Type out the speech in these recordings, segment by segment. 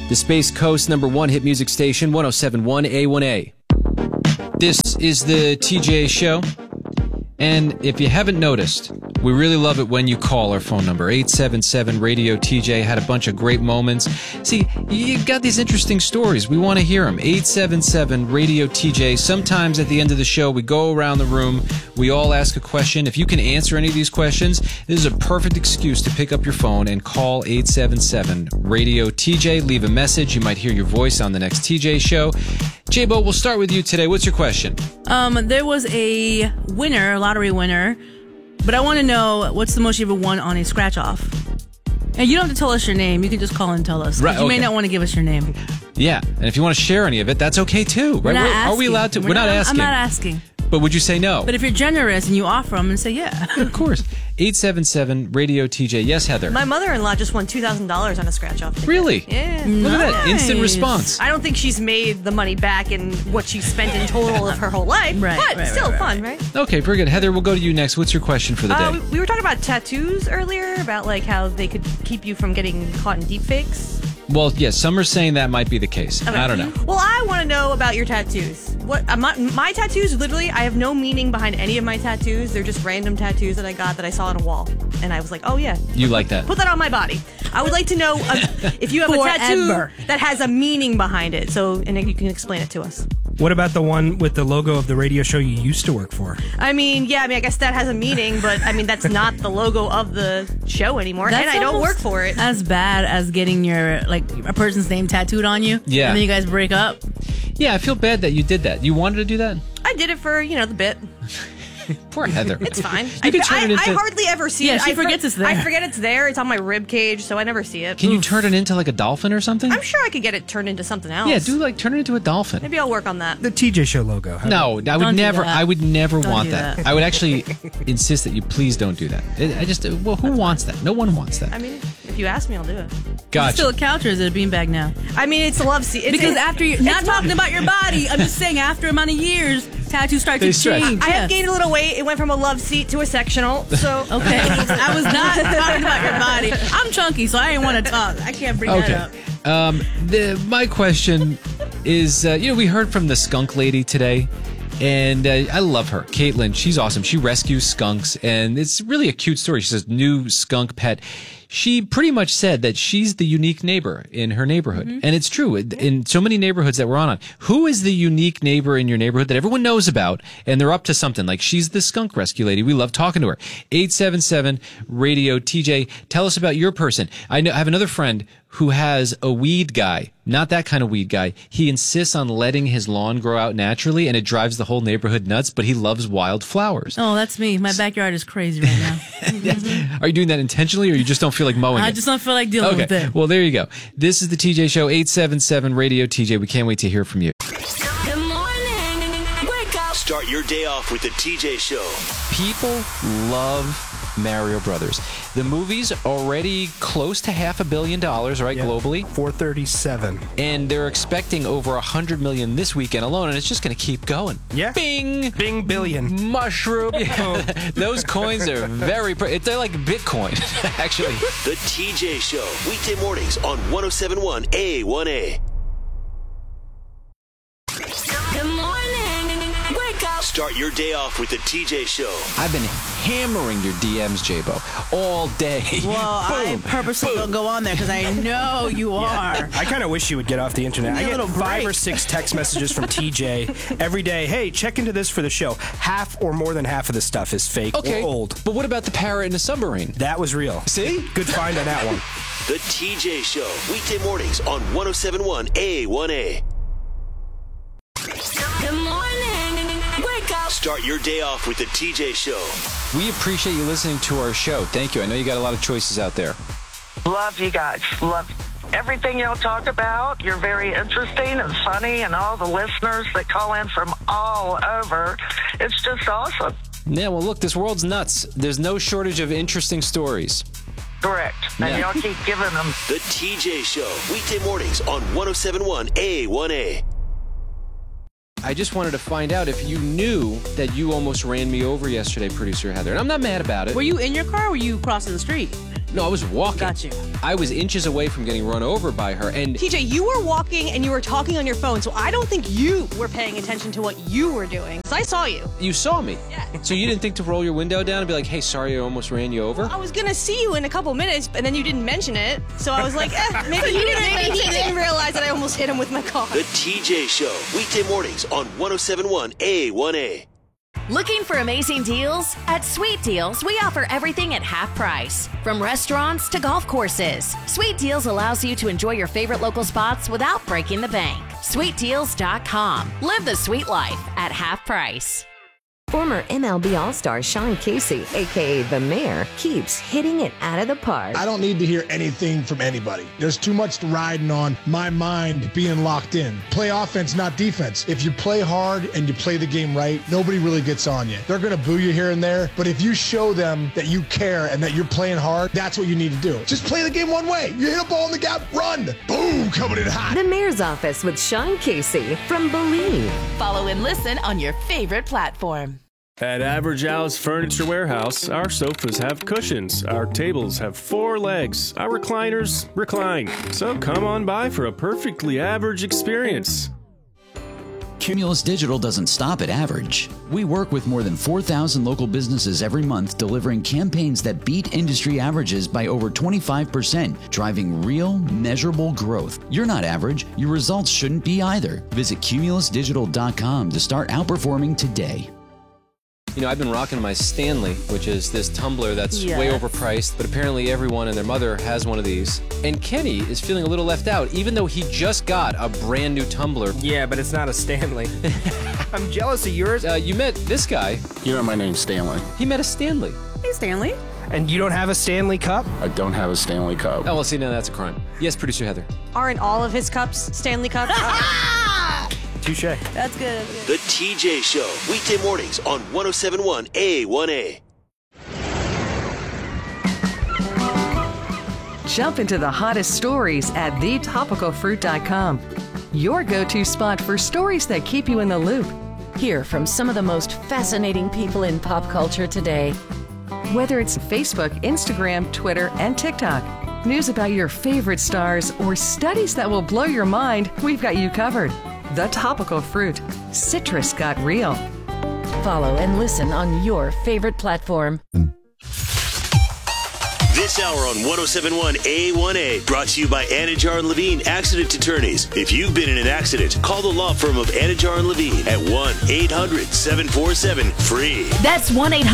the Space Coast #1 hit music station, 107.1 A1A. This is the TJ Show, and if you haven't noticed, we really love it when you call our phone number, 877-RADIO-TJ. Had a bunch of great moments. See, you've got these interesting stories. We want to hear them. 877-RADIO-TJ. Sometimes at the end of the show, we go around the room. We all ask a question. If you can answer any of these questions, this is a perfect excuse to pick up your phone and call 877-RADIO-TJ. Leave a message. You might hear your voice on the next TJ Show. J-Bo, we'll start with you today. What's your question? There was a lottery winner, but I want to know what's the most you ever won on a scratch-off. And you don't have to tell us your name. You can just call and tell us. Right, You may not want to give us your name. Yeah, and if you want to share any of it, that's okay too. Right? Are we allowed to? We're not asking. I'm not asking. But would you say no? But if you're generous and you offer them and say yeah. Of course. 877-RADIO-TJ. Yes, Heather. My mother-in-law just won $2,000 on a scratch-off ticket. Really? Yeah. Look at that. Instant response. I don't think she's made the money back in what she spent in total of her whole life, but still fun, right? Okay, very good. Heather, we'll go to you next. What's your question for the day? We were talking about tattoos earlier, about like how they could keep you from getting caught in deepfakes. Well, yes, some are saying that might be the case. Okay. I don't know. Well, I want to know about your tattoos. What my tattoos, literally, I have no meaning behind any of my tattoos. They're just random tattoos that I got that I saw on a wall. And I was like, oh, yeah. You like that? Put that on my body. I would like to know if you have a tattoo that has a meaning behind it. And you can explain it to us. What about the one with the logo of the radio show you used to work for? I guess that has a meaning, but that's not the logo of the show anymore, and I don't work for it. As bad as getting your, a person's name tattooed on you. Yeah. And then you guys break up. Yeah, I feel bad that you did that. You wanted to do that? I did it for, the bit. Poor Heather. It's fine. You can turn it into... I hardly ever see it. Yeah, she forgets it's there. I forget it's there. It's on my rib cage, so I never see it. Can you turn it into like a dolphin or something? I'm sure I could get it turned into something else. Yeah, turn it into a dolphin. Maybe I'll work on that. The TJ Show logo. No, I would never. I would never want do that. that. I would actually insist that you please don't do that. Who wants that? No one wants that. If you ask me, I'll do it. Is it Gotcha. still a couch or is it a beanbag now? It's a love seat. Because after you're not talking about your body, I'm just saying after a amount of years, tattoos start to stretch. change. I have gained a little weight. It went from a love seat to a sectional. So Okay, I was not talking about your body. I'm chunky, so I didn't want to talk. I can't bring that up. My question is, we heard from the skunk lady today, and I love her. Caitlin, she's awesome. She rescues skunks, and it's really a cute story. She says, new skunk pet. She pretty much said that she's the unique neighbor in her neighborhood. Mm-hmm. And it's true. In so many neighborhoods that we're on, who is the unique neighbor in your neighborhood that everyone knows about, and they're up to something? Like, she's the skunk rescue lady. We love talking to her. 877-RADIO-TJ. Tell us about your person. I have another friend who has a weed guy. Not that kind of weed guy. He insists on letting his lawn grow out naturally, and it drives the whole neighborhood nuts, but he loves wild flowers. Oh, that's me. My backyard is crazy right now. Mm-hmm. Are you doing that intentionally, or you just don't feel like mowing it? I just don't feel like dealing with it. Well, there you go. This is the TJ Show, 877-RADIO-TJ. We can't wait to hear from you. Good morning. Wake up. Start your day off with the TJ Show. People love Mario Brothers. The movie's already close to $500 million, right, globally? 437. And they're expecting over 100 million this weekend alone, and it's just going to keep going. Yeah. Bing! Bing billion. Mushroom. Those coins are they're like Bitcoin, actually. The TJ Show, weekday mornings on 107.1 A1A. Good morning. Wake up. Start your day off with the TJ Show. I've been hammering your DMs, J-Bo, all day. Well, I purposely don't go on there because I know you are. I kind of wish you would get off the internet. I get 5 or 6 text messages from TJ every day. Hey, check into this for the show. Half or more than half of the stuff is fake or old. But what about the parrot in the submarine? That was real. See? Good find on that one. The TJ Show, weekday mornings on 107.1 A1A. Good morning. Wake up. Start your day off with the TJ Show. We appreciate you listening to our show. Thank you. I know you got a lot of choices out there. Love you guys. Love everything y'all talk about. You're very interesting and funny, and all the listeners that call in from all over. It's just awesome. Yeah, well, look, this world's nuts. There's no shortage of interesting stories. Correct. And y'all keep giving them. The TJ Show, weekday mornings on 107.1 A1A. I just wanted to find out if you knew that you almost ran me over yesterday, producer Heather. And I'm not mad about it. Were you in your car or were you crossing the street? No, I was walking. Got you. I was inches away from getting run over by her. And TJ, you were walking and you were talking on your phone, so I don't think you were paying attention to what you were doing. Because I saw you. you saw me. Yeah. So you didn't think to roll your window down and be like, hey, sorry, I almost ran you over? I was gonna see you in a couple minutes, and then you didn't mention it. So I was like, maybe he didn't realize that I almost hit him with my car. The TJ Show, weekday mornings on 107.1 A1A. Looking for amazing deals? At Sweet Deals, we offer everything at half price. From restaurants to golf courses, Sweet Deals allows you to enjoy your favorite local spots without breaking the bank. SweetDeals.com. Live the sweet life at half price. Former MLB All-Star Sean Casey, a.k.a. The Mayor, keeps hitting it out of the park. I don't need to hear anything from anybody. There's too much riding on my mind being locked in. Play offense, not defense. If you play hard and you play the game right, nobody really gets on you. They're going to boo you here and there, but if you show them that you care and that you're playing hard, that's what you need to do. Just play the game one way. You hit a ball in the gap, run. Boom, coming in hot. The Mayor's Office with Sean Casey from Believe. Follow and listen on your favorite platform. At Average Al's Furniture Warehouse, our sofas have cushions, our tables have 4 legs, our recliners recline. So come on by for a perfectly average experience. Cumulus Digital doesn't stop at average. We work with more than 4,000 local businesses every month, delivering campaigns that beat industry averages by over 25%, driving real, measurable growth. You're not average. Your results shouldn't be either. Visit cumulusdigital.com to start outperforming today. You know, I've been rocking my Stanley, which is this tumbler that's way overpriced, but apparently everyone and their mother has one of these. And Kenny is feeling a little left out, even though he just got a brand new tumbler. Yeah, but it's not a Stanley. I'm jealous of yours. You met this guy. You know my name's Stanley. He met a Stanley. Hey, Stanley. And you don't have a Stanley Cup? I don't have a Stanley Cup. Oh, well, see, now that's a crime. Yes, producer Heather. Aren't all of his cups Stanley Cups? Touche. That's good. The TJ Show, weekday mornings on 107.1 A1A. Jump into the hottest stories at thetopicalfruit.com. Your go-to spot for stories that keep you in the loop. Hear from some of the most fascinating people in pop culture today. Whether it's Facebook, Instagram, Twitter, and TikTok, news about your favorite stars, or studies that will blow your mind, we've got you covered. The Topical Fruit. Citrus got real. Follow and listen on your favorite platform. This hour on 107.1 A1A, brought to you by Anajar and Levine Accident Attorneys. If you've been in an accident, call the law firm of Anajar and Levine at 1-800-747-FREE. That's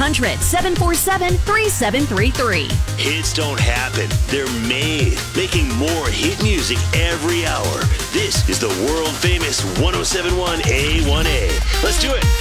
1-800-747-3733. Hits don't happen. They're made. Making more hit music every hour. This is the world-famous 107.1 A1A. Let's do it.